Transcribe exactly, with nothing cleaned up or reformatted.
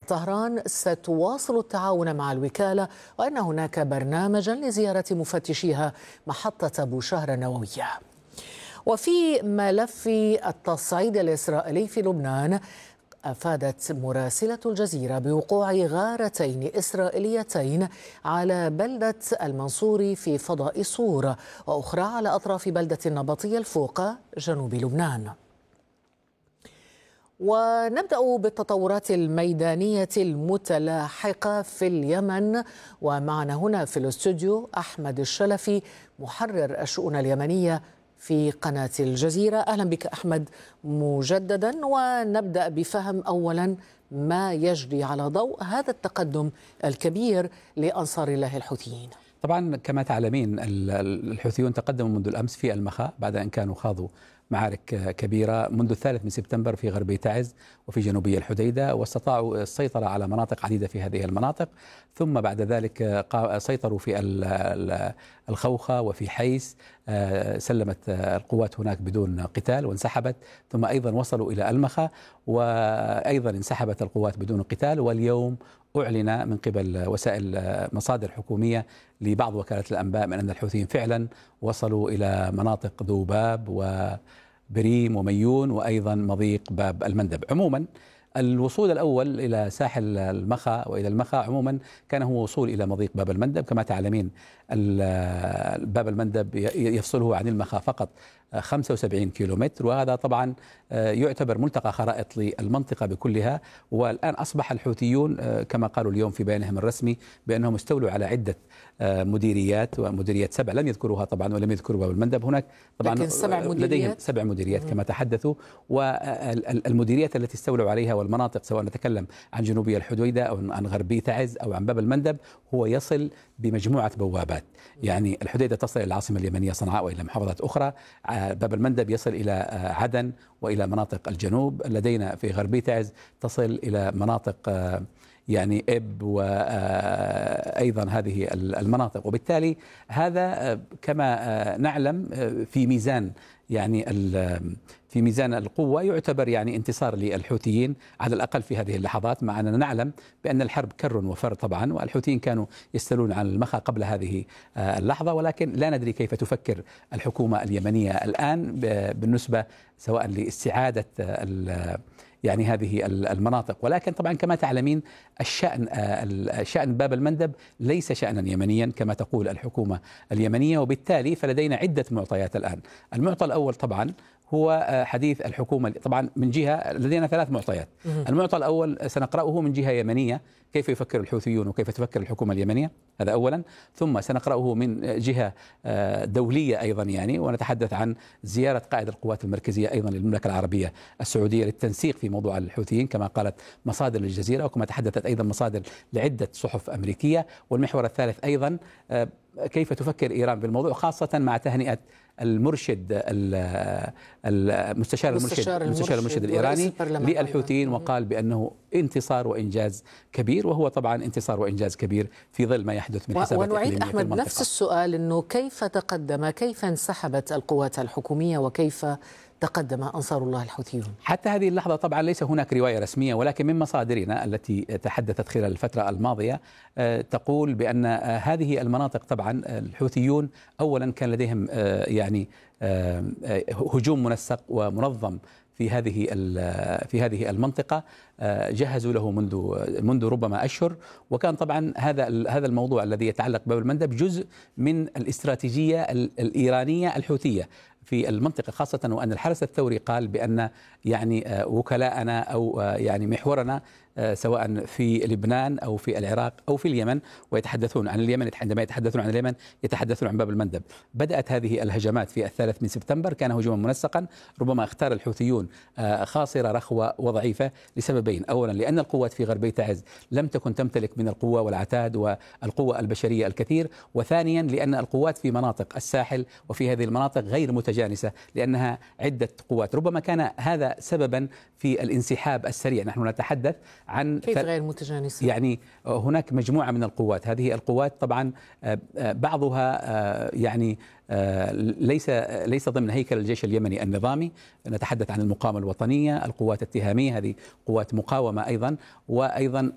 طهران ستواصل التعاون مع الوكالة، وأن هناك برنامجا لزيارة مفتشيها محطة بوشهر النووية. وفي ملف التصعيد الإسرائيلي في لبنان، أفادت مراسلة الجزيرة بوقوع غارتين إسرائيليتين على بلدة المنصوري في فضاء صور، وأخرى على أطراف بلدة النبطية الفوقة جنوب لبنان. ونبدأ بالتطورات الميدانية المتلاحقة في اليمن، ومعنا هنا في الاستوديو أحمد الشلفي محرر الشؤون اليمنية في قناة الجزيرة. أهلا بك أحمد مجددا، ونبدأ بفهم أولا ما يجري على ضوء هذا التقدم الكبير لأنصار الله الحوثيين. طبعا كما تعلمين الحوثيون تقدموا منذ الأمس في المخا بعد أن كانوا خاضوا معارك كبيرة منذ الثالث من سبتمبر في غربي تعز وفي جنوبي الحديدة، واستطاعوا السيطرة على مناطق عديدة في هذه المناطق، ثم بعد ذلك سيطروا في الخوخة وفي حيس، سلمت القوات هناك بدون قتال وانسحبت، ثم أيضا وصلوا إلى المخا وأيضا انسحبت القوات بدون قتال. واليوم أعلن من قبل وسائل مصادر حكومية لبعض وكالات الأنباء من أن الحوثيين فعلا وصلوا إلى مناطق ذوباب وبريم وميون وأيضا مضيق باب المندب. عموما الوصول الأول إلى ساحل المخا وإلى المخا عموما كان هو وصول إلى مضيق باب المندب. كما تعلمين باب المندب يفصله عن المخا فقط خمسة وسبعين كيلومتر، وهذا طبعا يعتبر ملتقى خرائط للمنطقة بكلها. والآن أصبح الحوثيون كما قالوا اليوم في بيانهم الرسمي بأنهم استولوا على عدة مديريات، ومديريات سبع لم يذكروها طبعا ولم يذكروا باب المندب. هناك طبعا سبع لديهم سبع مديريات كما تحدثوا، والمديريات التي استولوا عليها والمناطق سواء نتكلم عن جنوبي الحديدة أو عن غربي تعز أو عن باب المندب هو يصل بمجموعة بوابات. يعني الحديدة تصل إلى العاصمة اليمنية صنعاء وإلى محافظات أخرى، باب المندب يصل إلى عدن وإلى مناطق الجنوب، لدينا في غربي تعز تصل إلى مناطق يعني إب وأيضا هذه المناطق. وبالتالي هذا كما نعلم في ميزان يعني في ميزان القوة يعتبر يعني انتصار للحوثيين على الأقل في هذه اللحظات، مع أننا نعلم بأن الحرب كر وفر طبعا، والحوثيين كانوا يستلون عن المخا قبل هذه اللحظة، ولكن لا ندري كيف تفكر الحكومة اليمنية الآن بالنسبة سواء لاستعادة يعني هذه المناطق. ولكن طبعا كما تعلمين الشأن الشأن باب المندب ليس شأنا يمنيا كما تقول الحكومة اليمنية، وبالتالي فلدينا عدة معطيات الآن. المعطى الأول طبعا هو حديث الحكومة. طبعا من جهة لدينا ثلاث معطيات. المعطى الأول سنقرأه من جهة يمنية، كيف يفكر الحوثيون وكيف تفكر الحكومة اليمنية، هذا أولا. ثم سنقرأه من جهة دولية أيضا يعني، ونتحدث عن زيارة قائد القوات المركزية أيضا للمملكة العربية السعودية للتنسيق في موضوع الحوثيين كما قالت مصادر الجزيرة، وكما تحدثت أيضا مصادر لعدة صحف أمريكية. والمحور الثالث أيضا كيف تفكر إيران بالموضوع، خاصة مع تهنئة المرشد المستشار المرشد المستشار المرشد الإيراني للحوثيين، وقال بأنه انتصار وإنجاز كبير، وهو طبعا انتصار وإنجاز كبير في ظل ما يحدث من حسابات إقليمية ونعيد أحمد نفس السؤال، أنه كيف تقدم كيف انسحبت القوات الحكومية وكيف تقدم أنصار الله الحوثيون؟ حتى هذه اللحظة طبعا ليس هناك رواية رسمية، ولكن من مصادرنا التي تحدثت خلال الفترة الماضية تقول بأن هذه المناطق طبعا الحوثيون أولا كان لديهم يعني هجوم منسق ومنظم في هذه في هذه المنطقة، جهزوا له منذ منذ ربما أشهر. وكان طبعا هذا هذا الموضوع الذي يتعلق بباب المندب جزء من الاستراتيجية الإيرانية الحوثية في المنطقة، خاصة وأن الحرس الثوري قال بأن يعني وكلاءنا أو يعني محورنا سواء في لبنان أو في العراق أو في اليمن، ويتحدثون عن اليمن، عندما يتحدثون عن اليمن يتحدثون عن باب المندب. بدأت هذه الهجمات في الثالث من سبتمبر، كان هجوما منسقا، ربما اختار الحوثيون خاصرة رخوة وضعيفة لسببين: أولا لأن القوات في غربي تعز لم تكن تمتلك من القوة والعتاد والقوة البشرية الكثير، وثانيا لأن القوات في مناطق الساحل وفي هذه المناطق غير متجانسة لأنها عدة قوات. ربما كان هذا سببا في الانسحاب السريع. نحن نتحدث عن كيف غير متجانسة؟ يعني هناك مجموعة من القوات، هذه القوات طبعا بعضها يعني ليس ليس ضمن هيكل الجيش اليمني النظامي. نتحدث عن المقاومة الوطنية، القوات التهامية، هذه قوات مقاومة أيضا، وأيضا